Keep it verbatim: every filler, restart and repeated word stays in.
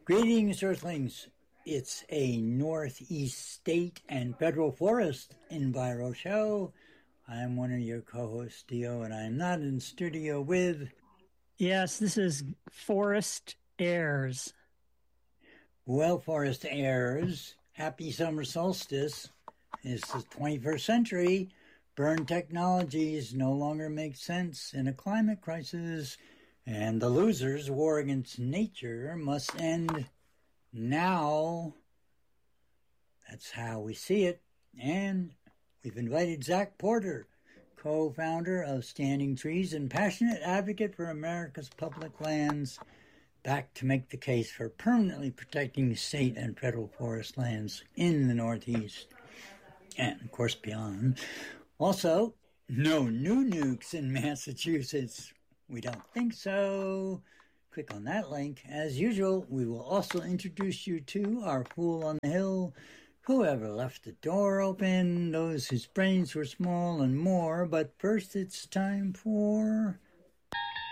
Greetings, Earthlings. It's a Northeast State and Federal Forest Enviro show. I'm one of your co-hosts, Dio, and I'm not in studio with... Yes, this is Forest Airs. Well, Forest Airs, happy summer solstice. It's the twenty-first century. Burn technologies no longer make sense in a climate crisis, and the losers' war against nature must end now. That's how we see it. And we've invited Zach Porter, co-founder of Standing Trees and passionate advocate for America's public lands, back to make the case for permanently protecting state and federal forest lands in the Northeast and, of course, beyond. Also, no new nukes in Massachusetts. We don't think so. Click on that link. As usual, we will also introduce you to our fool on the hill, whoever left the door open, those whose brains were small, and more. But first, it's time for